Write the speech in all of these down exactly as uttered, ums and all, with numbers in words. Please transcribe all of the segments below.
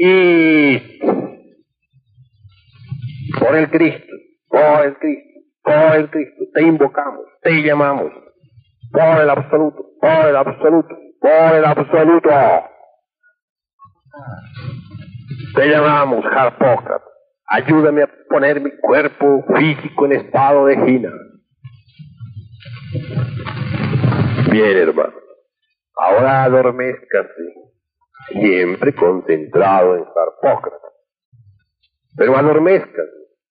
Y por el Cristo, por el Cristo, por el Cristo, te invocamos, te llamamos, por el absoluto, por el absoluto, por el absoluto. Te llamamos, Harpócrates, ayúdame a poner mi cuerpo físico en estado de gina. Bien, hermano, ahora adormézcase, siempre concentrado en Harpócrates, pero adormézcase.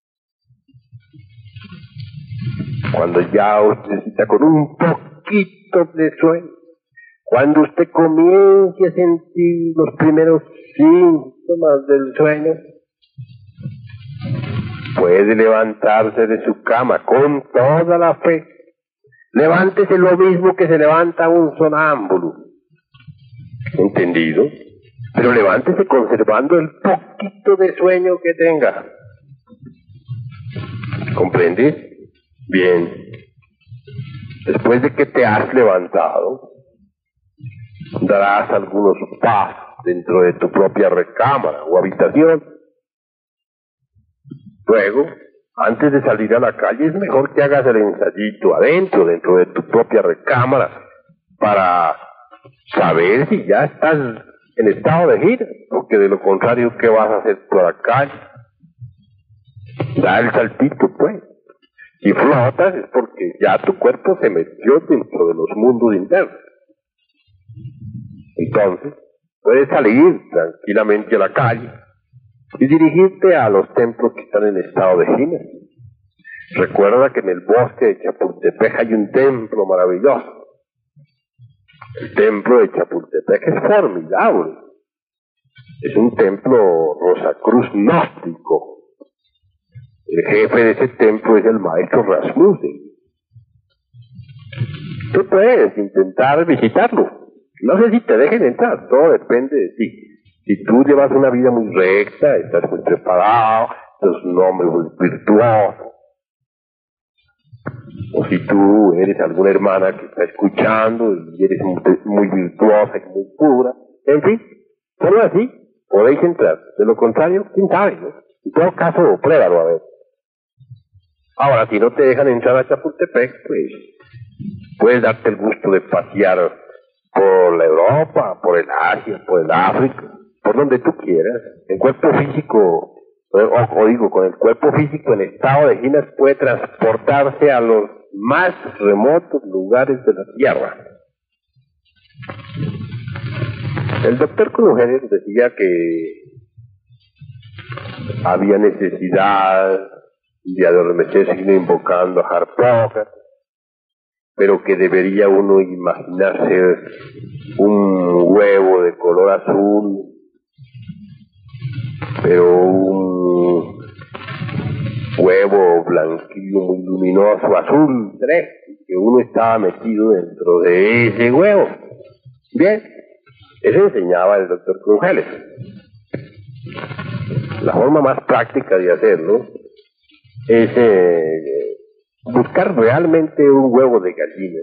Cuando ya usted está con un poquito de sueño, cuando usted comience a sentir los primeros síntomas del sueño, puede levantarse de su cama con toda la fe. Levántese lo mismo que se levanta un sonámbulo. ¿Entendido? Pero levántese conservando el poquito de sueño que tenga. ¿Comprendes? Bien. Después de que te has levantado, darás algunos pasos dentro de tu propia recámara o habitación. Luego, antes de salir a la calle, es mejor que hagas el ensayito adentro, dentro de tu propia recámara, para saber si ya estás en estado de gira, porque de lo contrario, ¿qué vas a hacer por la calle? Da el saltito, pues. Si flotas es porque ya tu cuerpo se metió dentro de los mundos internos. Entonces, puedes salir tranquilamente a la calle y dirigirte a los templos que están en estado de gina. Recuerda que en el bosque de Chapultepec hay un templo maravilloso. El templo de Chapultepec es formidable. Es un templo Rosacruz gnóstico. El jefe de ese templo es el maestro Rasmussen. Tú puedes intentar visitarlo. No sé si te dejen entrar, todo depende de ti. Si tú llevas una vida muy recta, estás muy preparado, eres un hombre muy virtuoso, o si tú eres alguna hermana que está escuchando y eres muy, muy virtuosa y muy pura, en fin, solo así podéis entrar. De lo contrario, quién sabe, ¿no? En todo caso, pruébalo a ver. Ahora, si no te dejan entrar a Chapultepec, pues puedes darte el gusto de pasear por la Europa, por el Asia, por el África, por donde tú quieras. El cuerpo físico, o, o digo, con el cuerpo físico en estado de ginas puede transportarse a los más remotos lugares de la Tierra. El doctor Crujeres decía que había necesidad de adormecerse invocando a Harpócrates, pero que debería uno imaginarse un huevo de color azul, pero un huevo blanquillo muy luminoso, azul, tres, que uno estaba metido dentro de ese huevo. Bien, eso enseñaba el doctor Crujeles. La forma más práctica de hacerlo es eh, buscar realmente un huevo de gallina.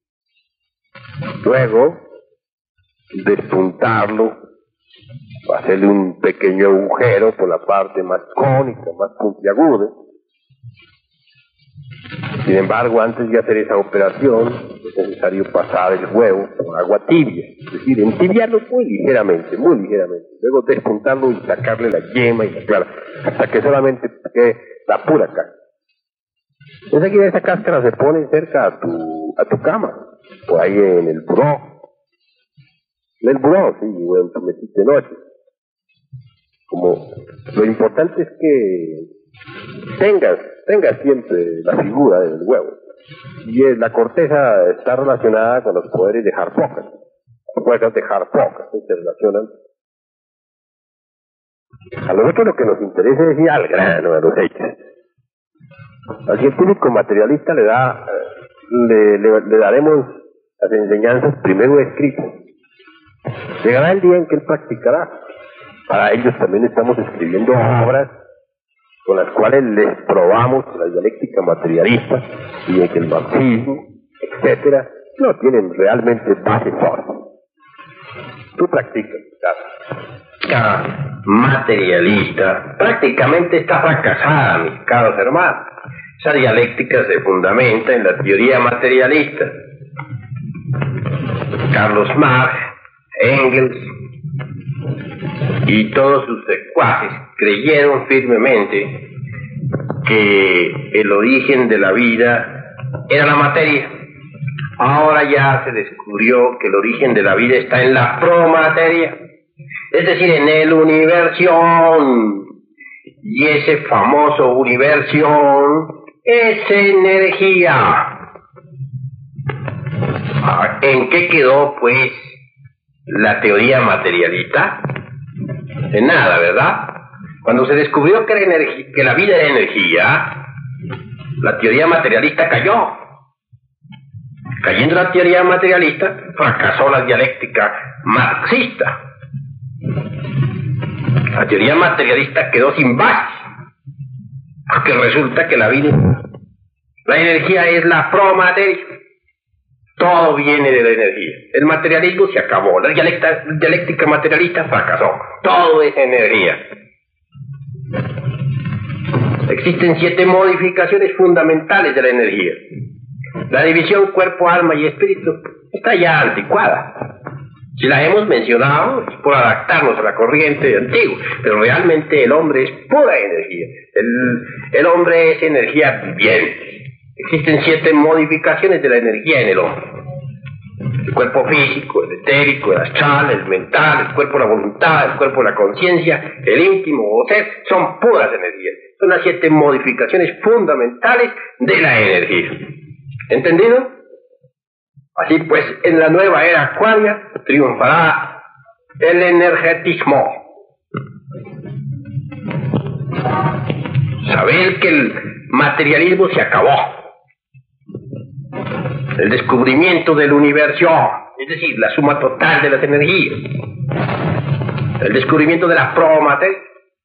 Luego, despuntarlo, hacerle un pequeño agujero por la parte más cónica, más puntiaguda. Sin embargo, antes de hacer esa operación, es necesario pasar el huevo con agua tibia, es decir, entibiarlo muy ligeramente, muy ligeramente. Luego despuntarlo y sacarle la yema y la clara, hasta que solamente quede la pura cáscara. Enseguida esa cáscara se pone cerca a tu, a tu cama, o ahí en el buró. En el buró, sí, o en tu mesita de noche. Como lo importante es que tengas, tengas siempre la figura del huevo. Y es, la corteza está relacionada con los poderes de Harpócrates. Las fuerzas de Harpócrates se relacionan. A nosotros lo que nos interesa es ir al grano, a los hechos. Al científico materialista le da, le, le, le daremos las enseñanzas primero escritas. Llegará el día en que él practicará. Para ellos también estamos escribiendo obras con las cuales les probamos que la dialéctica materialista y que el marxismo, etcétera, no tienen realmente base sólida. Tú practicas, claro. dialéctica materialista prácticamente está fracasada, mis caros hermanos. Esa dialéctica se fundamenta en la teoría materialista. Carlos Marx, Engels y todos sus secuaces creyeron firmemente que el origen de la vida era la materia. Ahora ya se descubrió que el origen de la vida está en la promateria, es decir, en el universión. Y ese famoso universión es energía. ¿En qué quedó, pues, la teoría materialista? En nada, ¿verdad? Cuando se descubrió que, era energía, que la vida era energía, la teoría materialista cayó. Cayendo la teoría materialista, fracasó la dialéctica marxista. La teoría materialista quedó sin base, porque resulta que la vida, la energía es la promateria. Todo viene de la energía. El materialismo se acabó. La dialéctica, dialéctica materialista fracasó. Todo es energía. Existen siete modificaciones fundamentales de la energía. La división cuerpo, alma y espíritu está ya anticuada. Si la hemos mencionado es por adaptarnos a la corriente antigua, pero realmente el hombre es pura energía. El, el hombre es energía viviente. Existen siete modificaciones de la energía en el hombre. El cuerpo físico, el etérico, el astral, el mental, el cuerpo de la voluntad, el cuerpo de la conciencia, el íntimo o ser, son puras energías. Son las siete modificaciones fundamentales de la energía. ¿Entendido? Así pues, en la nueva era acuaria triunfará el energetismo. Saber que el materialismo se acabó. El descubrimiento del universo, es decir, la suma total de las energías. El descubrimiento de la promateria.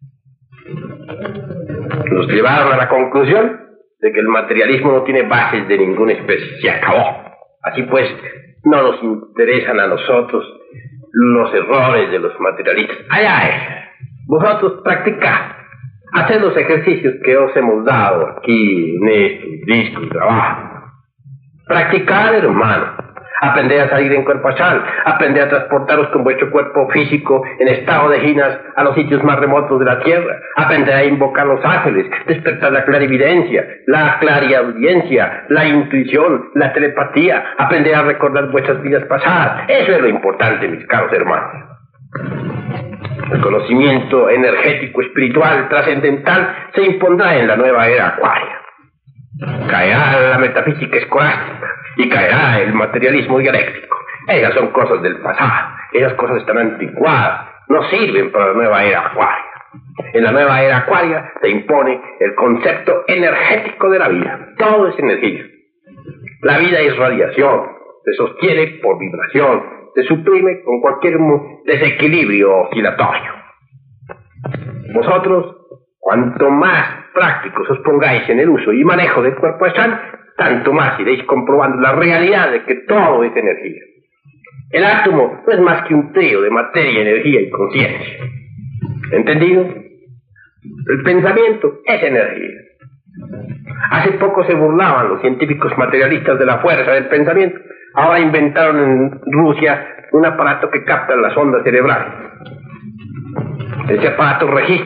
Nos llevaron a la conclusión de que el materialismo no tiene bases de ninguna especie. Se acabó. Así pues, no nos interesan a nosotros los errores de los materialistas. Allá es. Vosotros practicad. Haced los ejercicios que os hemos dado aquí en este disco y trabajo. Practicar, hermano. Aprender a salir en cuerpo astral. Aprender a transportaros con vuestro cuerpo físico en estado de ginas a los sitios más remotos de la tierra. Aprender a invocar los ángeles. Despertar la clarividencia, la clariaudiencia, la intuición, la telepatía. Aprender a recordar vuestras vidas pasadas. Eso es lo importante, mis caros hermanos. El conocimiento energético, espiritual, trascendental se impondrá en la nueva era acuaria. Caerá la metafísica escolástica y caerá el materialismo dialéctico. Esas son cosas del pasado. Esas cosas están anticuadas. No sirven para la nueva era acuaria. En la nueva era acuaria se impone el concepto energético de la vida. Todo es energía. La vida es radiación. Se sostiene por vibración. Se suprime con cualquier desequilibrio oscilatorio. Vosotros, cuanto más prácticos os pongáis en el uso y manejo del cuerpo astral, tanto más iréis comprobando la realidad de que todo es energía. El átomo no es más que un trío de materia, energía y conciencia. ¿Entendido? El pensamiento es energía. Hace poco se burlaban los científicos materialistas de la fuerza del pensamiento. Ahora inventaron en Rusia un aparato que capta las ondas cerebrales. Ese aparato registra